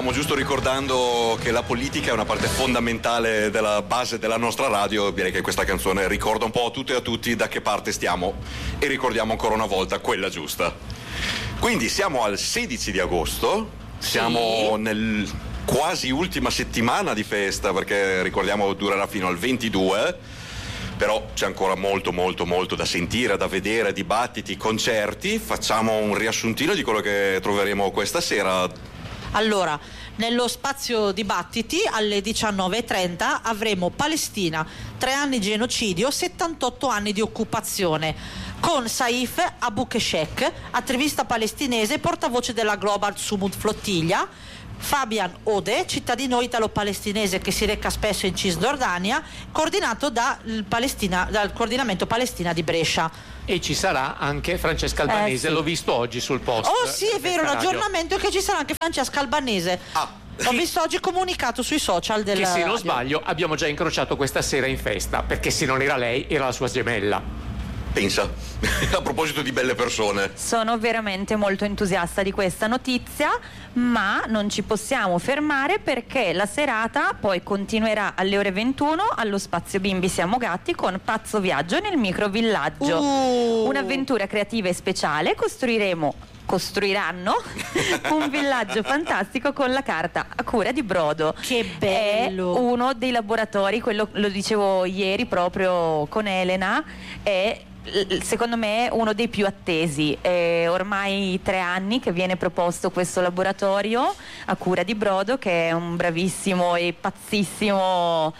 stavamo giusto ricordando che la politica è una parte fondamentale della base della nostra radio. Direi che questa canzone ricorda un po' a tutte e a tutti da che parte stiamo, e ricordiamo ancora una volta quella giusta. Quindi siamo al 16 di agosto, siamo nel quasi ultima settimana di festa, perché ricordiamo durerà fino al 22, però c'è ancora molto da sentire, da vedere, dibattiti, concerti. Facciamo un riassuntino di quello che troveremo questa sera. Allora, nello spazio dibattiti alle 19:30 avremo Palestina, 3 anni di genocidio, 78 anni di occupazione, con Saif Abou-Keshek, attivista palestinese, portavoce della Global Sumud Flottiglia, Fabian Ode, cittadino italo-palestinese che si reca spesso in Cisgiordania, coordinato dal coordinamento Palestina di Brescia. E ci sarà anche Francesca Albanese, sì. L'ho visto oggi sul post. Oh sì, è vero, l'aggiornamento è che ci sarà anche Francesca Albanese. L'ho visto oggi comunicato sui social che, se non radio. sbaglio, abbiamo già incrociato questa sera in festa, perché se non era lei era la sua gemella. Pensa, a proposito di belle persone. Sono veramente molto entusiasta di questa notizia, ma non ci possiamo fermare perché la serata poi continuerà alle ore 21 allo Spazio Bimbi Siamo Gatti con Pazzo Viaggio nel microvillaggio. Un'avventura creativa e speciale. Costruiranno un villaggio fantastico con la carta a cura di Brodo. Che bello! È uno dei laboratori, quello lo dicevo ieri proprio con Elena, è secondo me uno dei più attesi. È ormai 3 anni che viene proposto questo laboratorio a cura di Brodo, che è un bravissimo e pazzissimo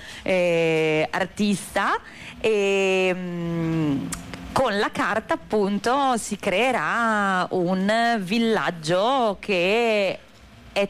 artista, e con la carta appunto si creerà un villaggio che è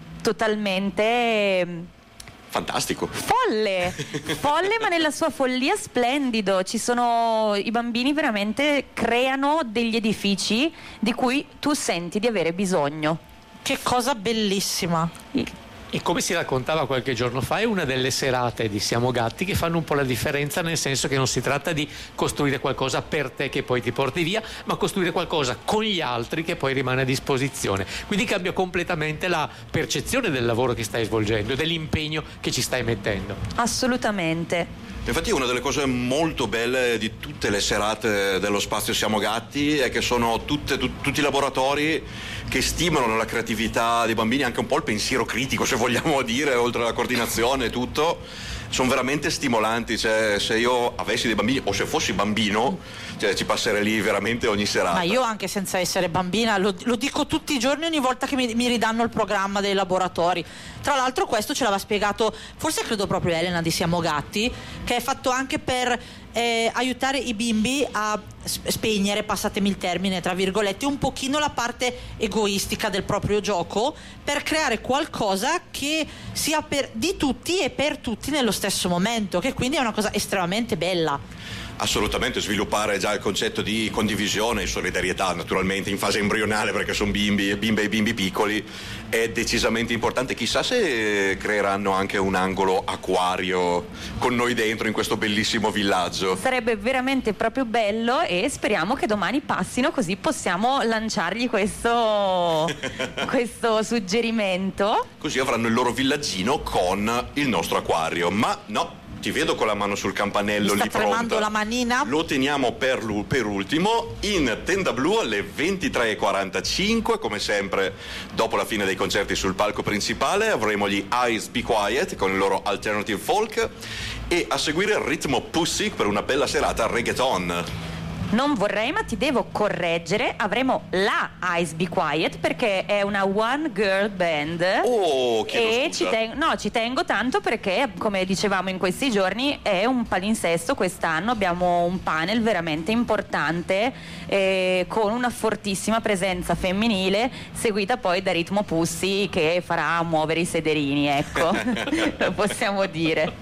totalmente fantastico, folle ma nella sua follia splendido. I bambini veramente creano degli edifici di cui tu senti di avere bisogno. Che cosa bellissima! E come si raccontava qualche giorno fa, è una delle serate di Siamo Gatti che fanno un po' la differenza, nel senso che non si tratta di costruire qualcosa per te che poi ti porti via, ma costruire qualcosa con gli altri che poi rimane a disposizione. Quindi cambia completamente la percezione del lavoro che stai svolgendo e dell'impegno che ci stai mettendo. Assolutamente. Infatti una delle cose molto belle di tutte le serate dello Spazio Siamo Gatti è che sono tutti laboratori che stimolano la creatività dei bambini, anche un po' il pensiero critico, se vogliamo dire, oltre alla coordinazione e tutto. Sono veramente stimolanti. Cioè, se io avessi dei bambini o se fossi bambino, ci passerei lì veramente ogni serata. Ma io, anche senza essere bambina, lo dico tutti i giorni, ogni volta che mi ridanno il programma dei laboratori. Tra l'altro questo ce l'aveva spiegato, forse credo proprio Elena di Siamo Gatti, che è fatto anche per aiutare i bimbi a spegnere, passatemi il termine, tra virgolette, un pochino la parte egoistica del proprio gioco, per creare qualcosa che sia di tutti e per tutti nello stesso momento, che quindi è una cosa estremamente bella. Assolutamente, sviluppare già il concetto di condivisione e solidarietà, naturalmente in fase embrionale, perché sono bimbe e bimbi piccoli, è decisamente importante. Chissà se creeranno anche un angolo acquario con noi dentro in questo bellissimo villaggio. Sarebbe veramente proprio bello e speriamo che domani passino, così possiamo lanciargli questo suggerimento. Così avranno il loro villaggino con il nostro acquario. Ma no, ti vedo con la mano sul campanello lì pronta. Sta tremando la manina. Lo teniamo per ultimo, in Tenda Blu alle 23:45, come sempre dopo la fine dei concerti sul palco principale avremo gli Eyes Be Quiet con il loro alternative folk, e a seguire il ritmo Pussy per una bella serata reggaeton. Non vorrei, ma ti devo correggere, avremo la Eyes Be Quiet perché è una one girl band. Oh, e ci tengo tanto perché, come dicevamo in questi giorni, è un palinsesto quest'anno. Abbiamo un panel veramente importante con una fortissima presenza femminile, seguita poi da Ritmo Pussy che farà muovere i sederini, ecco. Lo possiamo dire.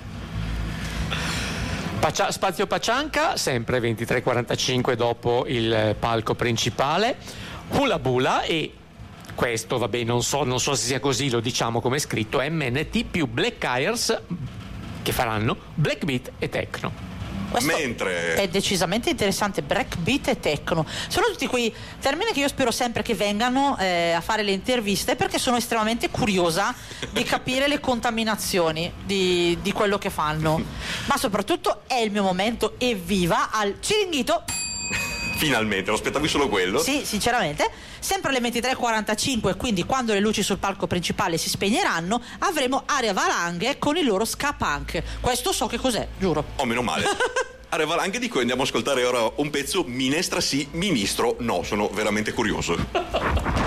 Spazio Pacianca, sempre 23:45 dopo il palco principale. Hula Bula, e questo, vabbè, non so se sia così, lo diciamo come è scritto, MNT più Black Eyres, che faranno Black Beat e Techno. Questo Mentre è decisamente interessante. Breakbeat e techno sono tutti quei termini che io spero sempre che vengano a fare le interviste, perché sono estremamente curiosa di capire le contaminazioni di quello che fanno. Ma soprattutto è il mio momento, evviva al Ciringhito. finalmente, lo aspettavi solo quello? Sì, sinceramente. Sempre alle 23:45, quindi quando le luci sul palco principale si spegneranno, avremo Area Valanghe con il loro ska punk. Questo so che cos'è, giuro. Oh, meno male. Area Valanghe, di cui andiamo a ascoltare ora un pezzo. Minestra sì, ministro no. Sono veramente curioso.